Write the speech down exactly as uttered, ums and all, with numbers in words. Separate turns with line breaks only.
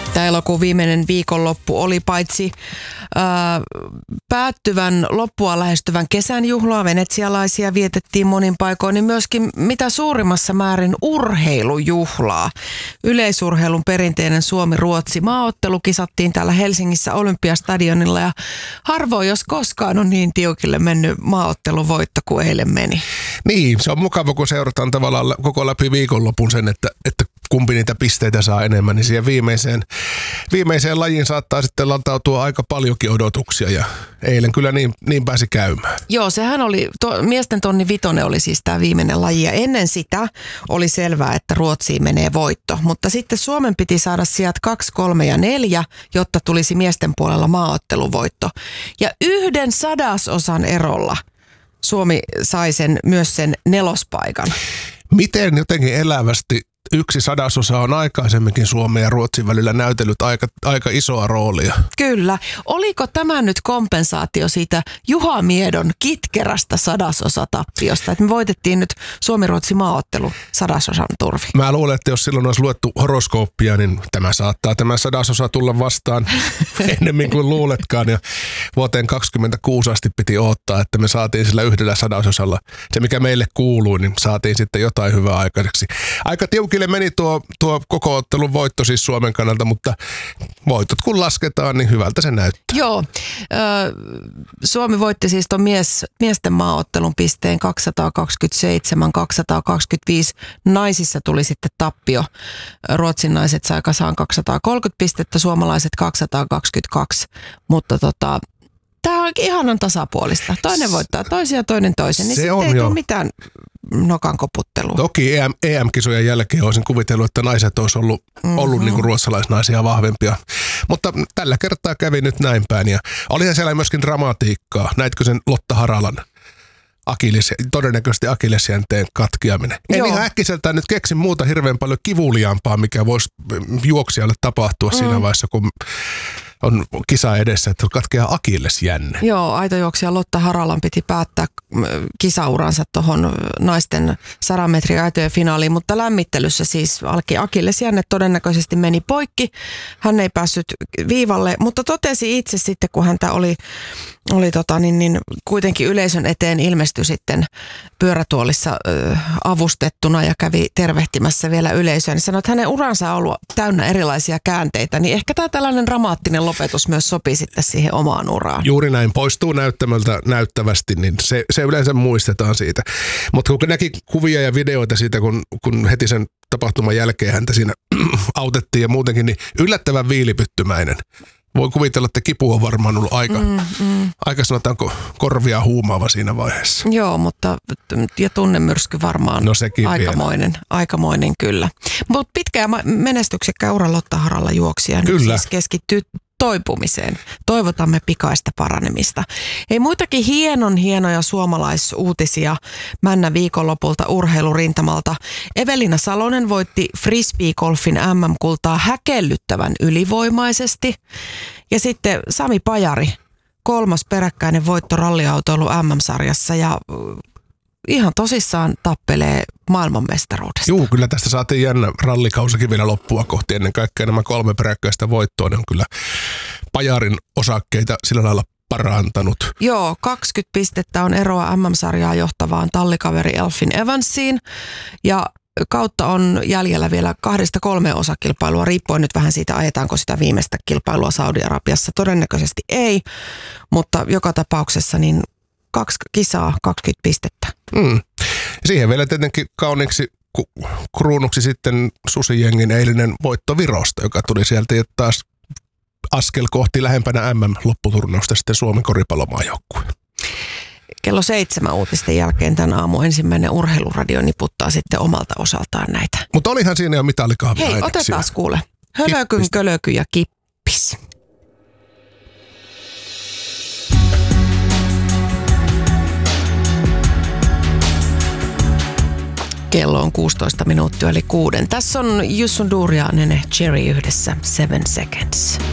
Tämä elokuun viimeinen viikonloppu oli paitsi ää, päättyvän loppua lähestyvän kesän juhlaa, venetsialaisia vietettiin monin paikoin, niin myöskin mitä suurimmassa määrin urheilujuhlaa. Yleisurheilun perinteinen Suomi-Ruotsi maaottelu kisattiin täällä Helsingissä Olympiastadionilla ja harvoin jos koskaan on niin tiukille mennyt maaotteluvoitto kuin eilen meni.
Niin, se on mukava, kun seurataan tavallaan koko läpi viikonlopun sen, että, että kumpi niitä pisteitä saa enemmän, niin siihen viimeiseen, viimeiseen lajiin saattaa sitten latautua aika paljonkin odotuksia ja eilen kyllä niin, niin pääsi käymään.
Joo, sehän oli, to, miesten tonni vitonen oli siis tämä viimeinen laji ja ennen sitä oli selvää, että Ruotsiin menee voitto, mutta sitten Suomen piti saada sijat kaksi, kolme ja neljä, jotta tulisi miesten puolella maaotteluvoitto ja yhden sadasosan erolla Suomi sai sen, myös sen nelospaikan.
Miten jotenkin elävästi yksi sadasosa on aikaisemminkin Suomen ja Ruotsin välillä näytellyt aika, aika isoa roolia.
Kyllä. Oliko tämä nyt kompensaatio siitä Juha Miedon kitkerästä sadasosatappiosta, että me voitettiin nyt Suomi-Ruotsi maaottelu sadasosan turvi?
Mä luulen, että jos silloin olisi luettu horoskooppia, niin tämä saattaa tämä sadasosa tulla vastaan ennemmin kuin luuletkaan. Ja vuoteen kaksikymmentäkuusi asti piti odottaa, että me saatiin sillä yhdellä sadasosalla se, mikä meille kuului, niin saatiin sitten jotain hyvää aikaiseksi. Aika tiukille meni tuo, tuo koko ottelun voitto siis Suomen kannalta, mutta voitot kun lasketaan, niin hyvältä se näyttää.
Joo. Ö, Suomi voitti siis tuon mies, miesten maaottelun pisteen kaksisataakaksikymmentäseitsemän kaksisataakaksikymmentäviisi. Naisissa tuli sitten tappio. Ruotsin naiset sai kasaan kaksisataakolmekymmentä pistettä, suomalaiset kaksisataakaksikymmentäkaksi, mutta tota... Tämä on ihanan tasapuolista. Toinen voittaa toisen ja toinen toisen, niin sitten ei tule mitään nokan koputtelua.
Toki E M-kisojen jälkeen olisin kuvitellut, että naiset olisi ollut, mm-hmm. ollut niin kuin ruotsalaisnaisia vahvempia. Mutta tällä kertaa kävi nyt näin päin. Ja olihan siellä myöskin dramatiikkaa. Näitkö sen Lotta Haralan Akilles, todennäköisesti akillesjänteen katkeaminen? En Joo. ihan äkkiseltään nyt keksin muuta hirveän paljon kivuliaampaa, mikä voisi juoksijalle tapahtua mm. siinä vaiheessa, kun on kisa edessä, että katkeaa akillesjänne.
Joo, aitojuoksija Lotta Haralan piti päättää kisauransa tuohon naisten sadan metrin aitojen finaaliin, mutta lämmittelyssä siis akillesjänne todennäköisesti meni poikki. Hän ei päässyt viivalle, mutta totesi itse sitten, kun häntä oli, oli tota, niin, niin, kuitenkin yleisön eteen ilmestyi sitten pyörätuolissa ö, avustettuna ja kävi tervehtimässä vielä yleisöä, niin sanoi, että hänen uransa on ollut täynnä erilaisia käänteitä, niin ehkä tämä tällainen dramaattinen lopetus myös sopii sitten siihen omaan uraan.
Juuri näin, poistuu näyttämöltä näyttävästi, niin se, se yleensä muistetaan siitä. Mutta kun näki kuvia ja videoita siitä, kun, kun heti sen tapahtuman jälkeen häntä siinä autettiin ja muutenkin, niin yllättävän viilipyttymäinen. Voi kuvitella, että kipu on varmaan ollut aika, mm, mm. aika sanotaanko korvia huumaava siinä vaiheessa.
Joo, mutta ja tunnemyrsky varmaan
no
aikamoinen, aikamoinen kyllä. Mutta pitkä ja menestyksekkä ura Lotta Haralla juoksija nyt siis keskittyy toipumiseen. Toivotamme pikaista paranemista. Ei muitakin hienon hienoja suomalaisuutisia männä viikonlopulta urheilurintamalta. Evelina Salonen voitti frisbeegolfin M M-kultaa häkellyttävän ylivoimaisesti. Ja sitten Sami Pajari, kolmas peräkkäinen voitto ralliautoilu M M-sarjassa ja ihan tosissaan tappelee maailmanmestaruudesta.
Juu, kyllä tästä saatiin jännä rallikausikin vielä loppua kohti. Ennen kaikkea nämä kolme peräkkäistä voittoa, ne on kyllä Pajarin osakkeita sillä lailla parantanut.
Joo, kaksikymmentä pistettä on eroa M M-sarjaa johtavaan tallikaveri Elfyn Evansiin ja kautta on jäljellä vielä kahdesta kolmeen osakilpailua, riippuen nyt vähän siitä, ajetaanko sitä viimeistä kilpailua Saudi-Arabiassa. Todennäköisesti ei, mutta joka tapauksessa niin kaksi kisaa, kaksikymmentä pistettä.
Mm. Siihen vielä tietenkin kauniiksi kruunuksi sitten Susijengin eilinen voitto Virosta, joka tuli sieltä ja taas askel kohti lähempänä M M-lopputurnausta sitten Suomen koripallomaajoukkue.
Kello seitsemän uutisten jälkeen tämän aamun ensimmäinen urheiluradio niputtaa sitten omalta osaltaan näitä.
Mutta olihan siinä jo mitalikahvia.
Hei, otetaan kuule. Hölökyn, kölöky ja kippis. Kello on kuusitoista minuuttia eli kuuden. Tässä on Jussun Duria Nene Cherry yhdessä Seven Seconds.